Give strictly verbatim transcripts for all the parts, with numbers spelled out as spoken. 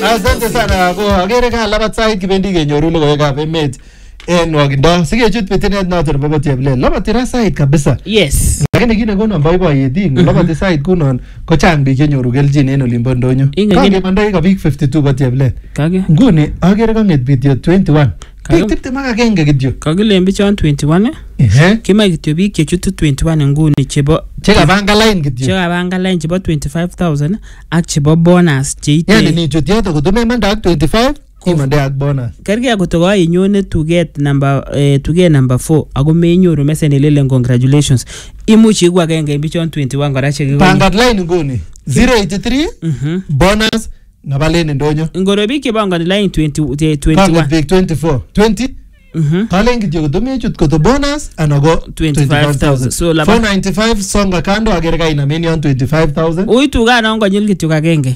Asante sana ko agere ka labat sait kibendi kenyoru logoiwekab emet en nwokindo sikechut bitinet noton nebo Cheplen. Labati ra sait kabisa. Yes. Lakini kine konon boiboiyet ing labati sait konon ko chang biik chenyoru kelchin en olimbo ndonyo. Kangemandoi ka biik fifty-two bo Cheplen. Kage. Nguni agere kanget video twenty-one. Biik tiptem ak agenge kityo. Kagilen bichon twenty-one eh. Kimoe kityo biik chechutu twenty-one nguni chebo chekabanga line kityo. Chekabanga line chebo twenty-five thousand ak chebo bonus cheite. Yani ni chut yoto kotumemanda ak twenty-five imande ak bonus. Kerge kotoka inyone tuget number eh, tuget number four ako menyoru message lelen congratulations. Imuchi iku agenge bichon twenty-one kora chekiko. Pangat line nguni zero eighty-three Mhm. bonus nabalen ndonyo. Ngoro biik chebangani line twenty twenty-one. Pangat biik twenty-four twenty. Mhm. Kalen kityo kotumechut koto bonus anago twenty-five thousand. So laba four ninety-five songa kando agere ka ina menion twenty-five thousand. Ui tugana ngonyil kityo agenge.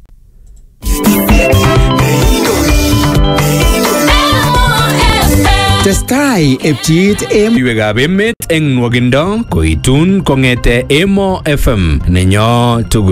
Testai epchiit em iwekab emet eng nwokindo koitun kongete Emo F M nenyo tugul.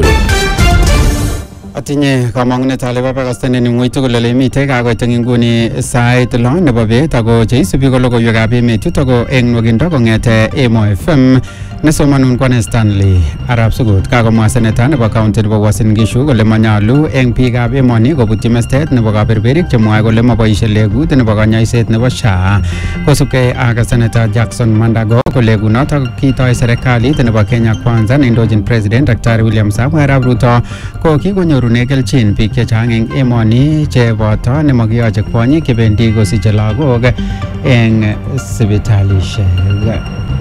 Atinye kamangunet ale babakastane ni ngoi tugul ole mitei kakoit eng nguni sait lo nebo bet ako cheisubi ko logoiwekab emet yuto ko eng nwokindo kongete Emo F M nesomanun kwane Stanley Arab Sugut kakomwa seneta nebo county nebo Uasin Gishu kole manyalu eng biikab emoni kobutyi mestet nebo kaberberik chemwae kole maboisie legut nebo kanyoiset nebo S H A kosubkei ak seneta Jackson Mandago kole kunotok kitoi serikalit nebo Kenya Kwanza neindochin president Daktari William Samoei Arap Ruto ko kikonyorune kelchin biik chechang eng emoni cheboto nemakiyoche kwonyik chebendi kosiche lagok eng sipitalishek.